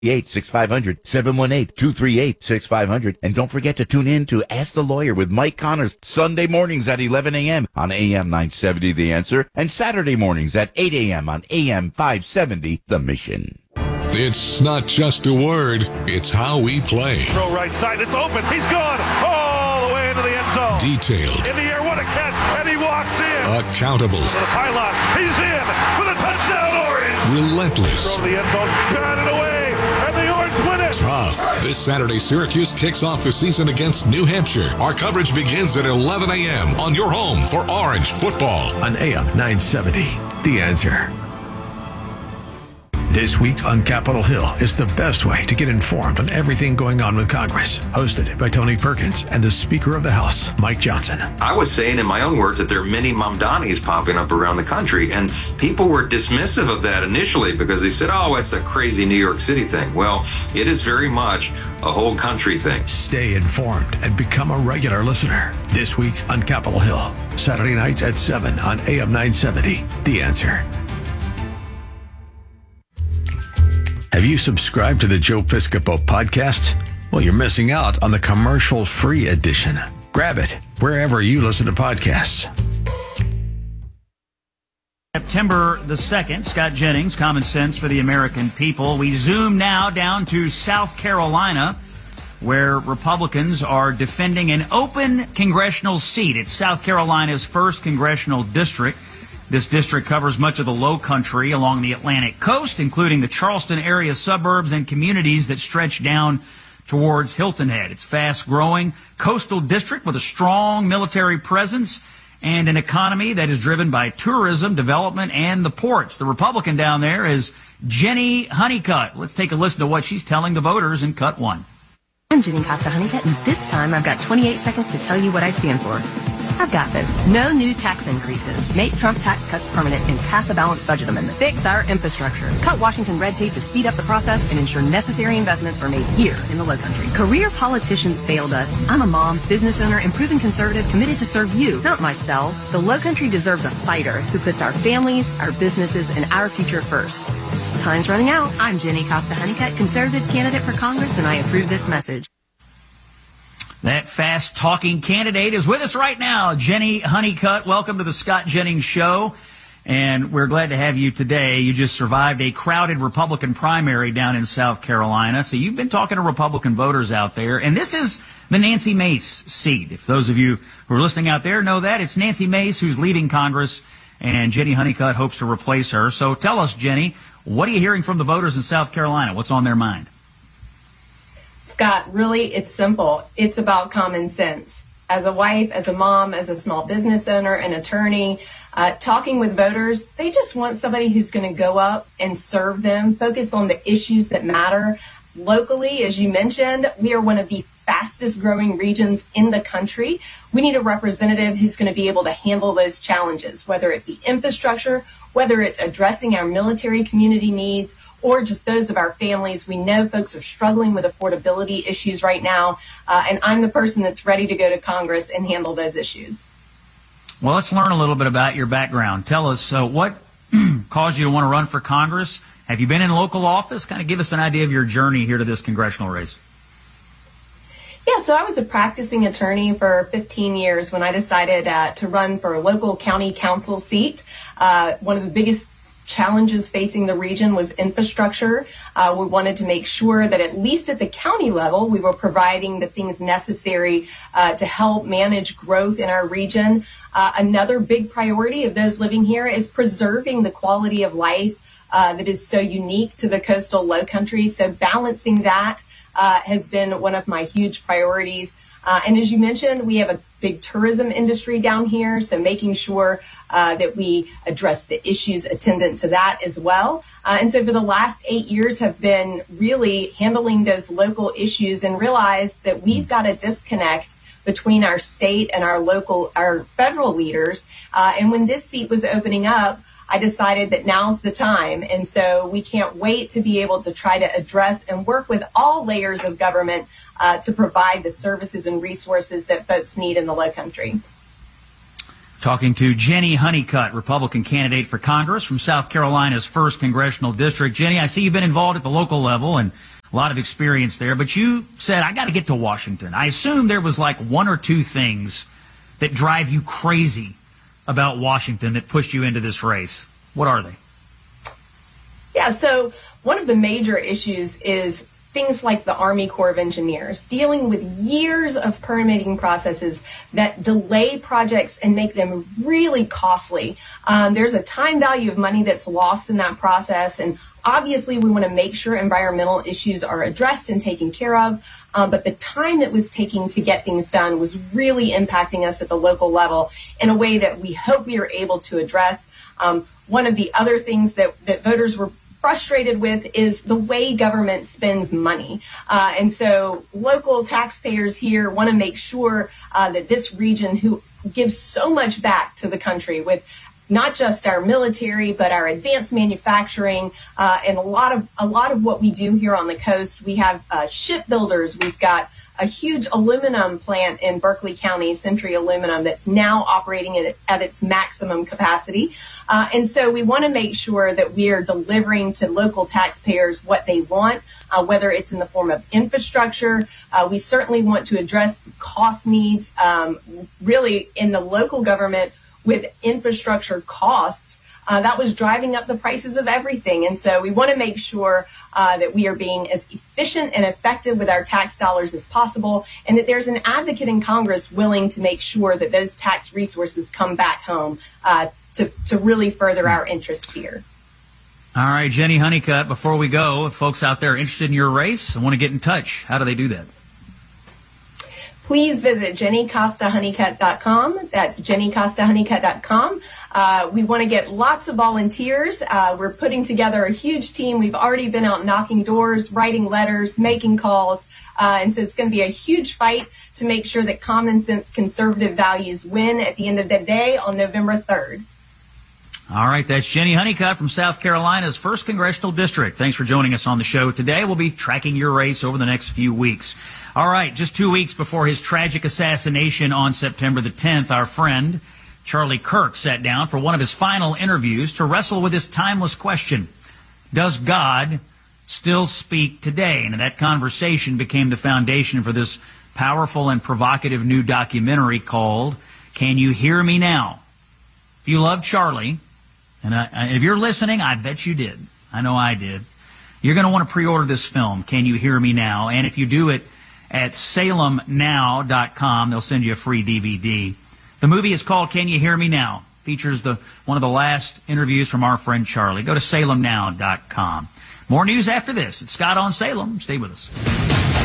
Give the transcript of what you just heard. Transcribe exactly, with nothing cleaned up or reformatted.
eight six five zero zero, seven one eight, two three eight, six five zero zero. And don't forget to tune in to Ask the Lawyer with Mike Connors Sunday mornings at eleven a.m. on A M nine seventy The Answer and Saturday mornings at eight a.m. on A M five seventy The Mission. It's not just a word, it's how we play. Throw right side, it's open, he's gone all the way into the end zone. Detailed. In the air, what a catch, and he walks in. Accountable. To the pylon, he's in for the touchdown, Orange. Relentless. Throw to the end zone, got it away, and the Orange win it. Tough. This Saturday, Syracuse kicks off the season against New Hampshire. Our coverage begins at eleven a.m. on your home for Orange football. On A M nine seventy, The Answer. This week on Capitol Hill is the best way to get informed on everything going on with Congress. Hosted by Tony Perkins and the Speaker of the House, Mike Johnson. I was saying in my own words that there are many Mamdanis popping up around the country, and people were dismissive of that initially because they said, oh, it's a crazy New York City thing. Well, it is very much a whole country thing. Stay informed and become a regular listener. This week on Capitol Hill, Saturday nights at seven on A M nine seventy, The Answer. Have you subscribed to the Joe Piscopo podcast? Well, you're missing out on the commercial-free edition. Grab it wherever you listen to podcasts. September the second, Scott Jennings, Common Sense for the American People. We zoom now down to South Carolina, where Republicans are defending an open congressional seat. It's South Carolina's first congressional district. This district covers much of the low country along the Atlantic coast, including the Charleston area suburbs and communities that stretch down towards Hilton Head. It's fast-growing coastal district with a strong military presence and an economy that is driven by tourism, development, and the ports. The Republican down there is Jenny Honeycutt. Let's take a listen to what she's telling the voters in Cut one. I'm Jenny Costa Honeycutt, and this time I've got twenty-eight seconds to tell you what I stand for. I've got this. No new tax increases. Make Trump tax cuts permanent and pass a balanced budget amendment. Fix our infrastructure. Cut Washington red tape to speed up the process and ensure necessary investments are made here in the Lowcountry. Career politicians failed us. I'm a mom, business owner, and proven conservative committed to serve you, not myself. The Lowcountry deserves a fighter who puts our families, our businesses, and our future first. Time's running out. I'm Jenny Costa Honeycutt, conservative candidate for Congress, and I approve this message. That fast-talking candidate is with us right now, Jenny Honeycutt. Welcome to the Scott Jennings Show, and we're glad to have you today. You just survived a crowded Republican primary down in South Carolina, so you've been talking to Republican voters out there, and this is the Nancy Mace seat. If those of you who are listening out there know that, it's Nancy Mace who's leaving Congress, and Jenny Honeycutt hopes to replace her. So tell us, Jenny, what are you hearing from the voters in South Carolina? What's on their mind? Scott, really, it's simple. It's about common sense. As a wife, as a mom, as a small business owner, an attorney, uh, talking with voters, they just want somebody who's going to go up and serve them, focus on the issues that matter. Locally, as you mentioned, we are one of the fastest growing regions in the country. We need a representative who's going to be able to handle those challenges, whether it be infrastructure, whether it's addressing our military community needs, or just those of our families. We know folks are struggling with affordability issues right now, uh, and I'm the person that's ready to go to Congress and handle those issues. Well, let's learn a little bit about your background. Tell us uh, what caused you to want to run for Congress. Have you been in local office? Kind of give us an idea of your journey here to this congressional race. Yeah, so I was a practicing attorney for fifteen years when I decided uh, to run for a local county council seat. Uh, one of the biggest challenges facing the region was infrastructure. Uh, we wanted to make sure that at least at the county level, we were providing the things necessary uh, to help manage growth in our region. Uh, another big priority of those living here is preserving the quality of life uh, that is so unique to the coastal Lowcountry. So balancing that uh, has been one of my huge priorities. Uh, and as you mentioned, we have a big tourism industry down here, so making sure uh, that we address the issues attendant to that as well. Uh, and so for the last eight years have been really handling those local issues and realized that we've got a disconnect between our state and our local, our federal leaders. Uh, and when this seat was opening up, I decided that now's the time. And so we can't wait to be able to try to address and work with all layers of government uh, to provide the services and resources that folks need in the Lowcountry. Talking to Jenny Honeycutt, Republican candidate for Congress from South Carolina's first congressional district. Jenny, I see you've been involved at the local level and a lot of experience there. But you said, I got to get to Washington. I assume there was like one or two things that drive you crazy about Washington that pushed you into this race. What are they? Yeah, so one of the major issues is things like the Army Corps of Engineers, dealing with years of permitting processes that delay projects and make them really costly. Um, there's a time value of money that's lost in that process, and obviously we want to make sure environmental issues are addressed and taken care of, um, but the time it was taking to get things done was really impacting us at the local level in a way that we hope we are able to address. Um, one of the other things that, that voters were frustrated with is the way government spends money. Uh, and so local taxpayers here want to make sure uh, that this region, who gives so much back to the country with not just our military, but our advanced manufacturing, uh, and a lot of a lot of what we do here on the coast. We have uh, shipbuilders. We've got a huge aluminum plant in Berkeley County, Century Aluminum, that's now operating at, at its maximum capacity. Uh, and so we want to make sure that we are delivering to local taxpayers what they want, uh, whether it's in the form of infrastructure. Uh, we certainly want to address cost needs, um, really in the local government with infrastructure costs. Uh, that was driving up the prices of everything. And so we want to make sure uh, that we are being as efficient and effective with our tax dollars as possible, and that there's an advocate in Congress willing to make sure that those tax resources come back home uh, to, to really further our interests here. All right, Jenny Honeycutt, before we go, if folks out there are interested in your race and want to get in touch, how do they do that? Please visit jenny costa honeycutt dot com. That's jenny costa honeycutt dot com. Uh, we want to get lots of volunteers. Uh, we're putting together a huge team. We've already been out knocking doors, writing letters, making calls. Uh, and so it's going to be a huge fight to make sure that common sense conservative values win at the end of the day on November third. All right, that's Jenny Honeycutt from South Carolina's first Congressional District. Thanks for joining us on the show today. We'll be tracking your race over the next few weeks. All right, just two weeks before his tragic assassination on September the tenth, our friend Charlie Kirk sat down for one of his final interviews to wrestle with this timeless question: does God still speak today? And that conversation became the foundation for this powerful and provocative new documentary called Can You Hear Me Now? If you love Charlie, and I, if you're listening, I bet you did. I know I did. You're going to want to pre-order this film, Can You Hear Me Now? And if you do it at salem now dot com, they'll send you a free D V D. The movie is called Can You Hear Me Now? Features the one of the last interviews from our friend Charlie. Go to salem now dot com. More news after this. It's Scott on Salem. Stay with us.